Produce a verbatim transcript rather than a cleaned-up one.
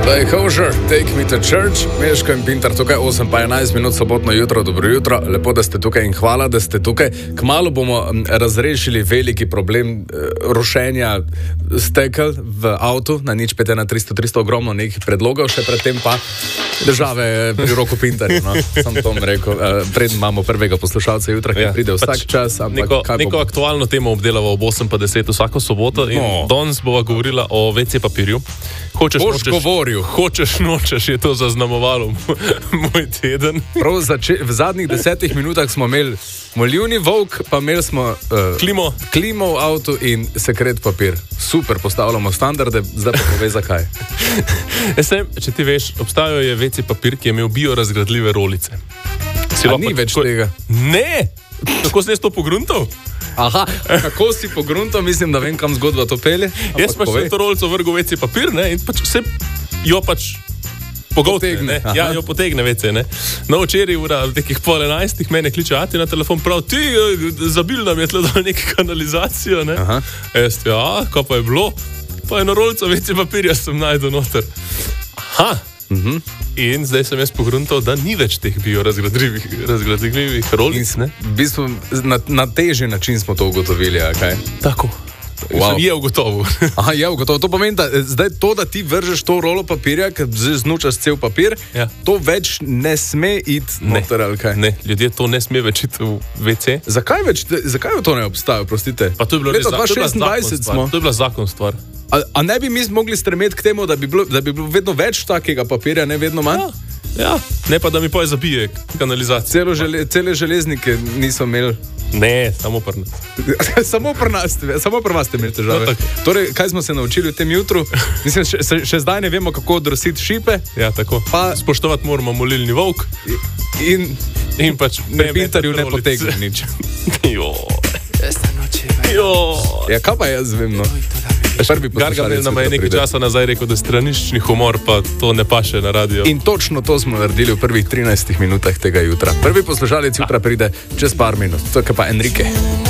Hey, Hožer, take me to church. Meško in Pintar tukaj, osem pa enajst minut sobotno jutro, dobro jutro. Lepo, da ste tukaj in hvala, da ste tukaj. Kmalu bomo razrešili veliki problem uh, rušenja stekel v avtu na nič pet ena tristo tristo, ogromno nekih predlogov, še predtem pa države pri roku Pintarju. No? Sam to mi rekel, uh, predtem imamo prvega poslušalca jutra, ki ja, pride vsak pač čas. Ampak neko neko bo... aktualno temo obdelava ob osem pa deset vsako soboto in no. Danes bova govorila o ve ce papirju. Hočeš, Boš nočeš, govoril. Hočeš, nočeš, je to zaznamovalo moj teden. Prav zače, v zadnjih desetih minutah smo imeli molivni volk, pa imeli smo uh, klimo. klimo v avtu in sekret papir. Super, postavljamo standarde, zdaj pa povej zakaj. Sem, če ti veš, obstajajo je ve ce papir, ki je imel biorazgradljive rolice. A ni več tako... tega? Ne! Tako si to pogruntal? Aha, kako si pogruntal, mislim, da vem, kam zgodba to pelje. Jaz pač sem to rolico vrgel ve ce papir, ne, in pač vse jo pač pogotegne, ja, jo potegne ve ce, ne. No, včeraj ura nekih pol enajstih mene kliče ati na telefon, prav, ti, zabil nam je tle dal neki kanalizacijo, ne. Aha. Jaz, ja, kaj pa je bilo? Pa eno rolico ve ce papirja sem najdel noter. Aha. Uh-huh. In zdaj sem jaz pogruntal, da ni več teh biorazgradljivih rolic. V bistvu na, na težji način smo to ugotovili, a kaj? Tako. Wow. Je ugotovil. Aha, je ugotovil. To pomeni, da zdaj to, da ti vržeš to rolo papirja, ker znučaš cel papir, ja. To več ne sme iti noter, ali kaj? Ne, ljudje to ne sme več iti v ve ce. Zakaj več, zakaj to ne obstaja, prostite? Pa to je bilo Leto dva tisoč šestindvajset smo. To je bila zakon stvar. A, a ne bi mi mogli stremeti k temu, da bi bilo, da bi bilo vedno več takega papirja, ne vedno manj? Ja, ja. Ne pa, da mi poje zabije kanalizacijo. Žele, cele železnike niso imeli. Ne, samo pri nas. samo pri nas, samo pri vas ste imeli težave. No, torej, kaj smo se naučili v tem jutru? Mislim, še, še zdaj ne vemo, kako odrositi šipe. Ja, tako. Pa spoštovati moramo molilni volk. In, in pač pri Pintarju ne potegne nič. Jo. Jo. Ja, kaj pa jaz vem, no? Gargamel nam je nekaj časa nazaj rekel, da stranični humor pa to ne paše na radio. In točno to smo naredili v prvih trinajstih minutah tega jutra. Prvi poslušalec jutra pride čez par minut. To je pa Enrique.